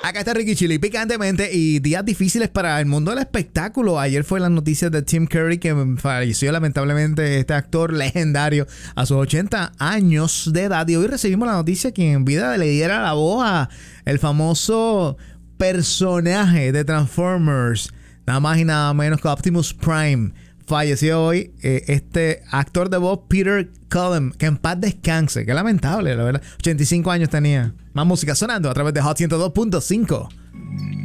Acá está Ricky Chili picantemente y días difíciles para el mundo del espectáculo. Ayer fue la noticia de Tim Curry que falleció lamentablemente, este actor legendario a sus 80 años de edad. Y hoy recibimos la noticia que en vida le diera la voz a el famoso personaje de Transformers, nada más y nada menos que Optimus Prime. Falleció hoy este actor de voz Peter Cullen, que en paz descanse. Qué lamentable, la verdad. 85 años tenía. Más música sonando a través de Hot 102.5.